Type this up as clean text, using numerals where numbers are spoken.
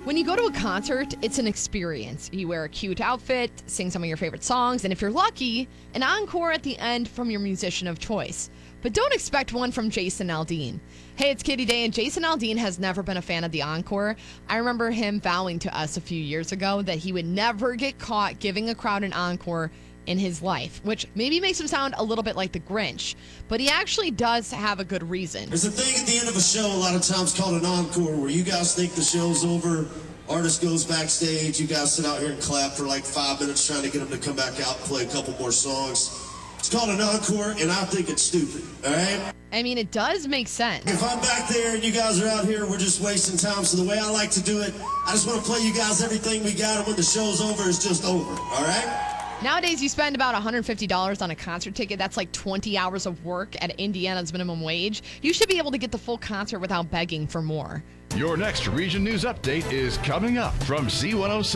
When you go to a concert, it's an experience. You wear a cute outfit, sing some of your favorite songs, and if you're lucky, an encore at the end from your musician of choice. But don't expect one from Jason Aldean. Hey, it's Katie Day, and Jason Aldean has never been a fan of the encore. I remember him vowing to us a few years ago that he would never get caught giving a crowd an encore in his life, which maybe makes him sound a little bit like the Grinch, but he actually does have a good reason. There's a thing at the end of a show a lot of times called an encore, where you guys think the show's over, artist goes backstage, you guys sit out here and clap for like 5 minutes trying to get them to come back out and play a couple more songs. It's called an encore, and I think it's stupid, all right? I mean, it does make sense. If I'm back there and you guys are out here, we're just wasting time, so the way I like to do it, I just want to play you guys everything we got, and when the show's over, it's just over, all right? Nowadays, you spend about $150 on a concert ticket. That's like 20 hours of work at Indiana's minimum wage. You should be able to get the full concert without begging for more. Your next Region News Update is coming up from C106.